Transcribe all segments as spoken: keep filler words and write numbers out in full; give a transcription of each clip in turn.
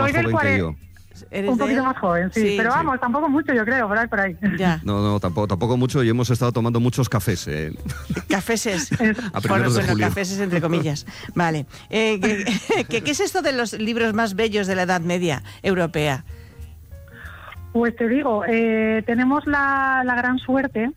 más joven cuare... que yo. Un poquito más joven, sí, sí pero vamos, sí. tampoco mucho, yo creo, por ahí, por ahí. Ya. No, no, tampoco, tampoco mucho, y hemos estado tomando muchos cafés. Eh. Cafeses. A bueno, de bueno, cafeses entre comillas. Vale. Eh, ¿qué, qué, ¿Qué es esto de los libros más bellos de la Edad Media europea? Pues te digo, eh, tenemos la, la gran suerte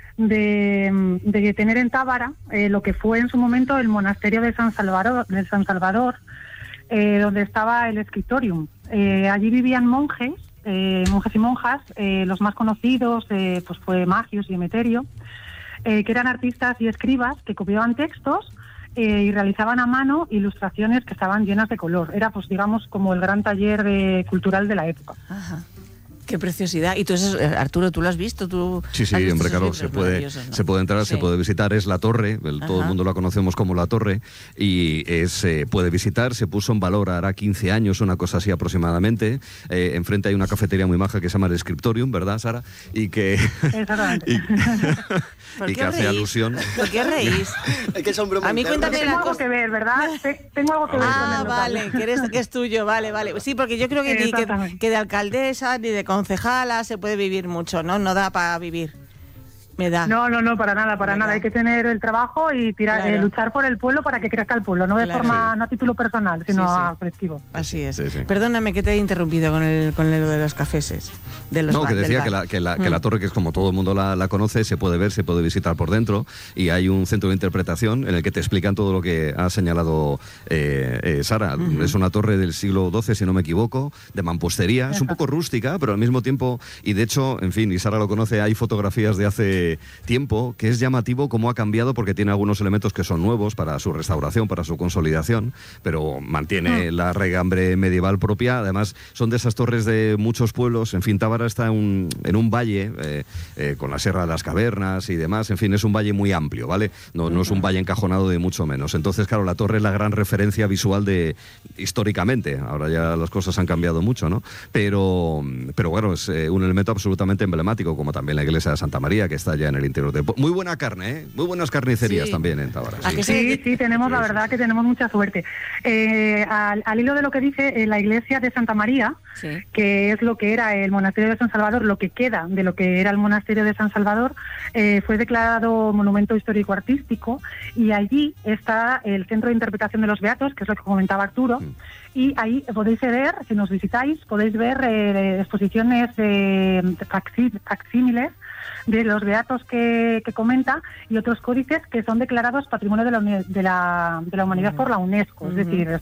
de, de tener en Tábara eh, lo que fue en su momento el monasterio de San Salvador, de San Salvador eh, donde estaba el Scriptorium. Eh, allí vivían monjes, eh, monjes y monjas, eh, los más conocidos eh, pues fue Magius y Emeterio, eh, que eran artistas y escribas que copiaban textos eh, y realizaban a mano ilustraciones que estaban llenas de color. Era, pues digamos, como el gran taller de, cultural de la época. Ajá. Qué preciosidad. Y tú, eso, Arturo, ¿tú lo has visto? ¿Tú sí, sí, hombre, claro, se puede, ¿no? se puede entrar, sí. se puede visitar. Es la torre, el, todo el mundo la conocemos como la torre, y es, eh, puede visitar. Se puso en valor hará quince años, una cosa así aproximadamente. Eh, enfrente hay una cafetería muy maja que se llama el Scriptorium, ¿verdad, Sara? Y que, Exactamente. y, y que hace alusión. ¿Por qué reís? Es que es hombre a mí cuéntame tengo la algo cosa. que ver, ¿verdad? Tengo algo que ver ah, con el local. vale, que, eres, que es tuyo, vale, vale. Sí, porque yo creo que, ni, que, que de alcaldesa ni de concejala se puede vivir mucho, ¿no? No da para vivir. Me da. No, no, no, para nada, para Me nada. da. Hay que tener el trabajo y tirar, claro. eh, luchar por el pueblo para que crezca el pueblo, no de claro. forma, no a título personal, sino sí, sí. a colectivo. Así es. Sí, sí. Perdóname que te he interrumpido con el con lo de los cafeses. De los no, bar, que decía bar. que la, que, la, mm. que la torre, que es como todo el mundo la, la conoce, se puede ver, se puede visitar por dentro, y hay un centro de interpretación en el que te explican todo lo que ha señalado eh, eh, Sara. Uh-huh. Es una torre del siglo doce, si no me equivoco, de mampostería. Es un poco rústica, pero al mismo tiempo, y de hecho, en fin, y Sara lo conoce, hay fotografías de hace tiempo que es llamativo cómo ha cambiado, porque tiene algunos elementos que son nuevos para su restauración, para su consolidación, pero mantiene mm. la regambre medieval propia. Además, son de esas torres de muchos pueblos. En fin, Tábara está en un, en un valle eh, eh, con la Sierra de las Cavernas y demás. En fin, es un valle muy amplio, ¿vale? No, no es un valle encajonado de mucho menos. Entonces, claro, la torre es la gran referencia visual de históricamente. Ahora ya las cosas han cambiado mucho, ¿no? Pero, pero bueno, es eh, un elemento absolutamente emblemático, como también la iglesia de Santa María, que está allá en el interior de... Muy buena carne, ¿eh? Muy buenas carnicerías sí. también en Tábara. Sí, sí, sí, tenemos, la verdad que tenemos mucha suerte. Eh, al, al hilo de lo que dice eh, la iglesia de Santa María, sí. que es lo que era el monasterio de San Salvador, lo que queda de lo que era el monasterio de San Salvador, eh, fue declarado monumento histórico-artístico, y allí está el centro de interpretación de los beatos, que es lo que comentaba Arturo, mm. y ahí podéis ver, si nos visitáis, podéis ver eh, exposiciones de facsímiles de los beatos que, que comenta, y otros códices que son declarados Patrimonio de la, de la, de la Humanidad uh-huh. por la UNESCO. Uh-huh. Es decir,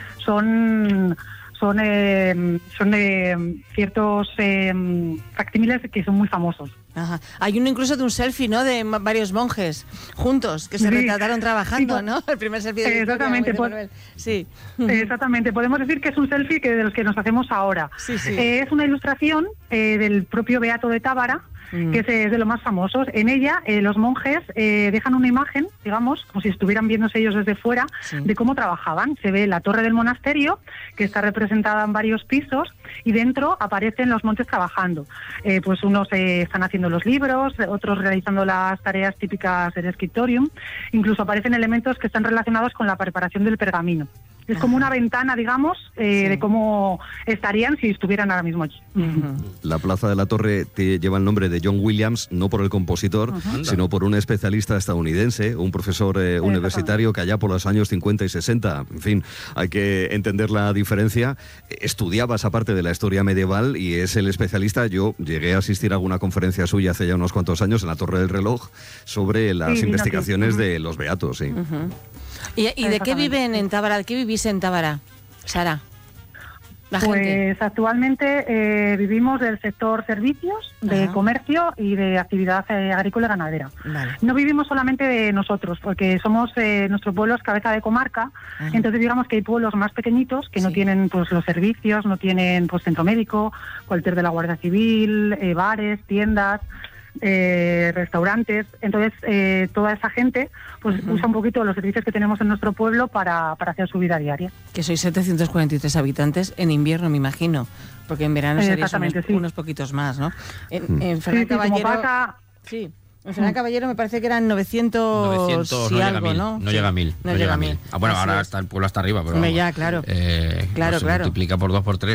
son son eh, son eh, ciertos eh, facsímiles que son muy famosos. Ajá. Hay uno incluso de un selfie, ¿no? De varios monjes juntos que se sí. retrataron trabajando, sí, ¿no? El primer selfie de exactamente, Victoria, de sí. Exactamente. Podemos decir que es un selfie que de los que nos hacemos ahora. Sí, sí. Eh, es una ilustración eh, del propio Beato de Tábara, mm. que es, es de los más famosos. En ella, eh, los monjes eh, dejan una imagen, digamos, como si estuvieran viéndose ellos desde fuera, sí. de cómo trabajaban. Se ve la torre del monasterio, que está representada en varios pisos, y dentro aparecen los monjes trabajando. Eh, pues unos eh, están haciendo los libros, otros realizando las tareas típicas del Scriptorium. Incluso aparecen elementos que están relacionados con la preparación del pergamino. Es Ajá. como una ventana, digamos, eh, sí. de cómo estarían si estuvieran ahora mismo allí. Uh-huh. La plaza de la Torre te lleva el nombre de John Williams, no por el compositor, uh-huh. sino por un especialista estadounidense, un profesor eh, universitario que allá por los años cincuenta y sesenta, en fin, hay que entender la diferencia, estudiaba esa parte de la historia medieval y es el especialista. Yo llegué a asistir a alguna conferencia suya hace ya unos cuantos años en la Torre del Reloj sobre las sí, investigaciones no, sí. de los beatos, sí. Uh-huh. ¿Y, y de qué viven en Tábara? ¿De qué vivís en Tábara, Sara? La pues gente. actualmente eh, vivimos del sector servicios, de Ajá. comercio y de actividad eh, agrícola y ganadera. Vale. No vivimos solamente de nosotros, porque somos eh, nuestro pueblo es cabeza de comarca. Ajá. Entonces digamos que hay pueblos más pequeñitos que sí. no tienen pues los servicios, no tienen pues centro médico, cuartel de la Guardia Civil, eh, bares, tiendas. Eh, restaurantes. Entonces eh, toda esa gente pues uh-huh. usa un poquito los servicios que tenemos en nuestro pueblo para, para hacer su vida diaria. Que sois setecientos cuarenta y tres habitantes en invierno, me imagino, porque en verano seréis unos, sí. unos poquitos más, ¿no? En, en Ferran sí, Caballero, sí, pasa... sí. En Ferran Caballero me parece que eran novecientos, novecientos y no algo, llega a mil, ¿no? no llega a mil. No, no llega a mil. mil. Ah, bueno, Así ahora es. está el pueblo hasta arriba, pero Hombre, vamos, ya, claro. Eh, claro, no se claro. multiplica por dos, por tres.